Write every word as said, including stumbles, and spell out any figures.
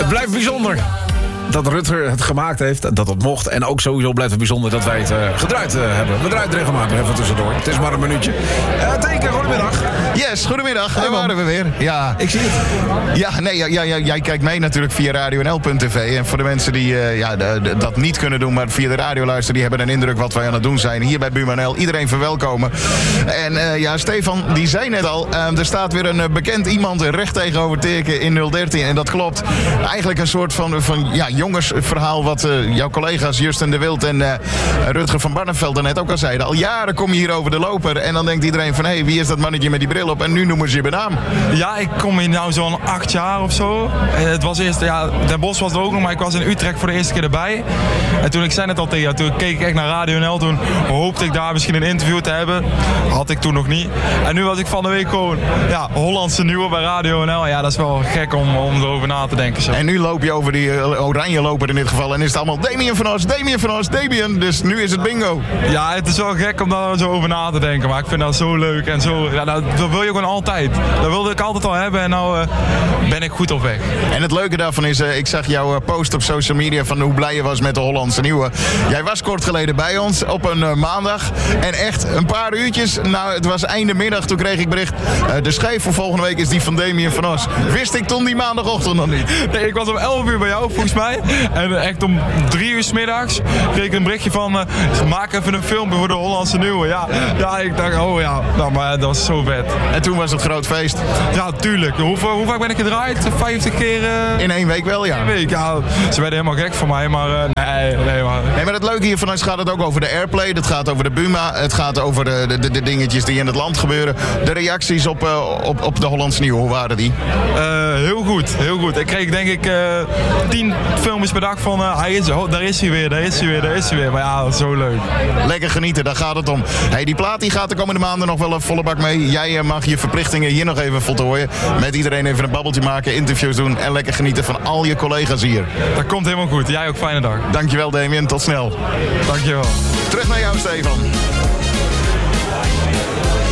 Het blijft bijzonder dat Rutger het gemaakt heeft, dat het mocht. En ook sowieso blijft het bijzonder dat wij het uh, gedraaid uh, hebben. We draaien het regelmatig even tussendoor. Het is maar een minuutje. Uh, Teken, goedemiddag. Yes, goedemiddag. Daar waren we weer. Ja. Ik zie het. Ja, nee, ja, ja, jij kijkt mee natuurlijk via radio n l punt t v. En voor de mensen die uh, ja, de, de, dat niet kunnen doen, maar via de radio luisteren, die hebben een indruk wat wij aan het doen zijn. Hier bij Buma N L. Iedereen verwelkomen. En uh, ja, Stefan, die zei net al, uh, er staat weer een uh, bekend iemand recht tegenover Teken in nul dertien. En dat klopt. Eigenlijk een soort van, van ja, jongensverhaal wat uh, jouw collega's Justin de Wild en uh, Rutger van Barneveld net ook al zeiden. Al jaren kom je hier over de loper en dan denkt iedereen van, hé, hey, wie is dat mannetje met die bril op? En nu noemen ze je bij naam. Ja, ik kom hier nou zo'n acht jaar of zo. Het was eerst, ja, Den Bosch was er ook nog, maar ik was in Utrecht voor de eerste keer erbij. En toen, ik zei net al tegen jou, toen keek ik echt naar Radio N L, toen hoopte ik daar misschien een interview te hebben. Had ik toen nog niet. En nu was ik van de week gewoon, ja, Hollandse nieuwe bij Radio N L. Ja, dat is wel gek om, om erover na te denken. Zo. En nu loop je over die uh, oranje loper in dit geval en is het allemaal Damien van Os, Damien van Os, Damien. Dus nu is het bingo. Ja, het is wel gek om daar zo over na te denken, maar ik vind dat zo leuk en zo, ja, dat, dat wil je gewoon altijd. Dat wilde ik altijd al hebben en nou uh, ben ik goed op weg. En het leuke daarvan is, uh, ik zag jouw uh, post op social media van hoe blij je was met de Hollandse nieuwe. Jij was kort geleden bij ons op een uh, maandag en echt een paar uurtjes, nou het was einde middag, toen kreeg ik bericht, uh, de schijf voor volgende week is die van Damien van Os. Wist ik toen die maandagochtend nog niet. Nee, ik was om elf uur bij jou volgens mij en echt om drie uur 's middags kreeg ik een berichtje van uh, maak even een filmpje voor de Hollandse nieuwe. Ja, ja ik dacht, oh ja, nou, maar dat was zo vet. En toen was het groot feest. Ja, tuurlijk. Hoe, hoe vaak ben ik gedraaid? vijftig keer? Uh... In één week wel, ja. In één week, ja. Ze werden helemaal gek van mij, maar uh, nee, nee, maar... Nee, maar het leuke hiervan is, gaat het ook over de airplay, het gaat over de Buma, het gaat over de, de, de dingetjes die in het land gebeuren. De reacties op, uh, op, op de Hollandse nieuwe, hoe waren die? Uh, heel goed, heel goed. Ik kreeg denk ik uh, tien filmpjes per dag van, uh, hij is, oh, daar is hij weer, daar is hij weer, daar is hij weer. Maar ja, dat is zo leuk. Lekker genieten, daar gaat het om. Hey, die plaat die gaat de komende maanden nog wel een volle bak mee. Jij mag je verplichtingen hier nog even voltooien. Met iedereen even een babbeltje maken, interviews doen en lekker genieten van al je collega's hier. Dat komt helemaal goed. Jij ook, fijne dag. Dankjewel Damien, tot snel. Dankjewel. Terug naar jou Stefan.